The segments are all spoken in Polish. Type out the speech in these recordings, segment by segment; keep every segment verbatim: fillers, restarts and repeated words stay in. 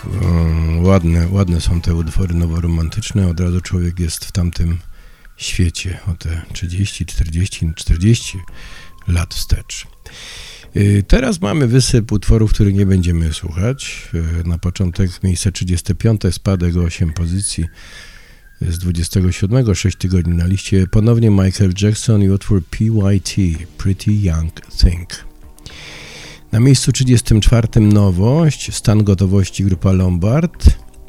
Um, ładne, ładne są te utwory noworomantyczne. Od razu człowiek jest w tamtym świecie o te trzydzieści, czterdzieści, czterdzieści lat wstecz. Teraz mamy wysyp utworów, których nie będziemy słuchać. Na początek miejsce trzydzieste piąte, spadek o osiem pozycji z dwudziestego siódmego, sześć tygodni na liście. Ponownie Michael Jackson i utwór P Y T, Pretty Young Thing. Na miejscu trzydziestym czwartym nowość, stan gotowości, grupa Lombard.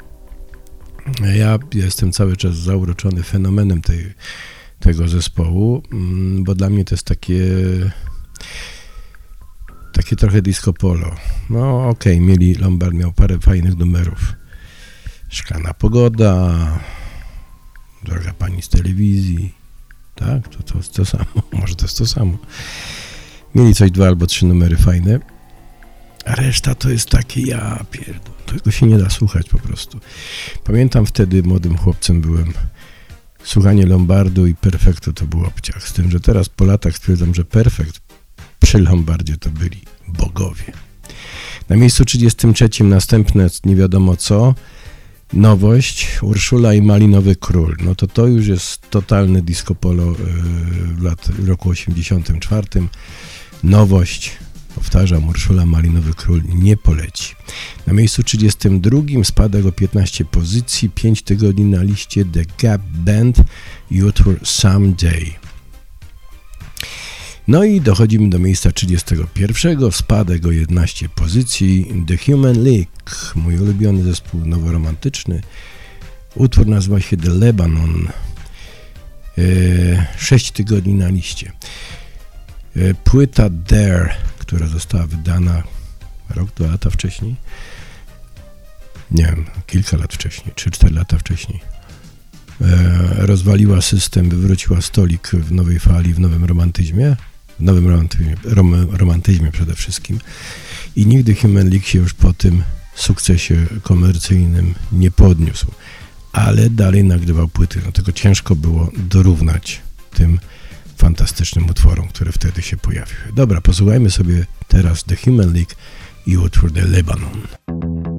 Ja jestem cały czas zauroczony fenomenem tej, tego zespołu, bo dla mnie to jest takie takie trochę disco polo. No okej, okay, mieli, Lombard miał parę fajnych numerów. Szklana pogoda, droga pani z telewizji, tak, to, to jest to samo, może to jest to samo. Mieli coś, dwa albo trzy numery fajne, a reszta to jest takie, ja pierdolę, tego się nie da słuchać po prostu. Pamiętam wtedy, młodym chłopcem byłem, słuchanie Lombardu i Perfektu to był obciach, z tym, że teraz po latach stwierdzam, że Perfekt przy Lombardzie to byli bogowie. Na miejscu trzydziestym trzecim następne nie wiadomo co, nowość, Urszula i Malinowy Król. No to to już jest totalny disco polo w, lat, w roku osiemdziesiątym czwartym. Nowość, powtarzam, Urszula, Malinowy Król nie poleci. Na miejscu trzydziestym drugim spadek o piętnaście pozycji, pięć tygodni na liście The Gap Band i utwór Someday. No i dochodzimy do miejsca trzydziestego pierwszego, spadek o jedenaście pozycji, The Human League, mój ulubiony zespół noworomantyczny. Utwór nazywa się The Lebanon, sześć tygodni na liście. Płyta There, która została wydana rok, dwa lata wcześniej, nie wiem, kilka lat wcześniej, trzy, cztery lata wcześniej. Rozwaliła system, wywróciła stolik w nowej fali, w nowym romantyzmie, w nowym romantyzmie, rom, romantyzmie przede wszystkim. I nigdy Human League się już po tym sukcesie komercyjnym nie podniósł. Ale dalej nagrywał płyty, dlatego ciężko było dorównać tym fantastycznym utworom, które wtedy się pojawiły. Dobra, posłuchajmy sobie teraz The Human League i utwór The Lebanon.